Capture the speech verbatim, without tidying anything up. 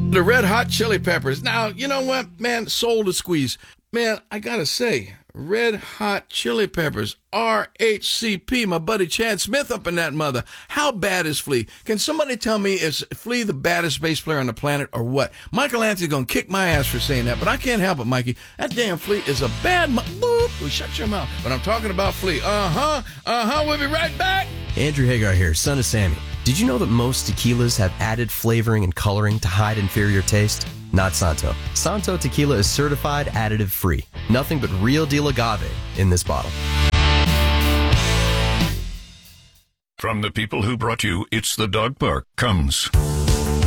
The Red Hot Chili Peppers. Now, you know what, man? Soul to squeeze. Man, I gotta say, Red Hot Chili Peppers, R H C P, my buddy Chad Smith up in that mother. How bad is Flea? Can somebody tell me, is Flea the baddest bass player on the planet or what? Michael Anthony's gonna kick my ass for saying that, but I can't help it, Mikey. That damn Flea is a bad mu- boop. Shut your mouth. But I'm talking about Flea. Uh-huh, uh-huh, we'll be right back. Andrew Hagar here, son of Sammy. Did you know that most tequilas have added flavoring and coloring to hide inferior taste? Not Santo. Santo Tequila is certified additive free. Nothing but real deal agave in this bottle. From the people who brought you It's the Dog Park comes